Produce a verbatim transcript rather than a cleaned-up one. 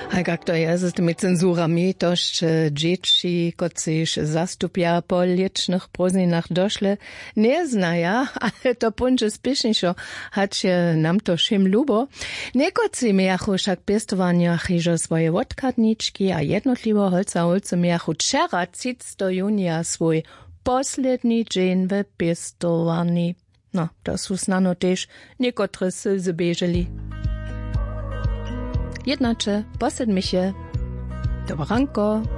A jak to jest z tymi cenzurami, toż dzieci, kociż zastupia po licznych prózdninach doszle, nie znaja, ale to punże spieszniejszo, hać nam to szym lubo. Niekoci miachu však piestowania chyżo swoje odkadniczki, a jednotliwo holca holce miachu czera do junia swój posledni dzień w piestowani. No, to są znano też niekotre sylzy bieżeli. Jednacze posedmy się. Dobro ranko.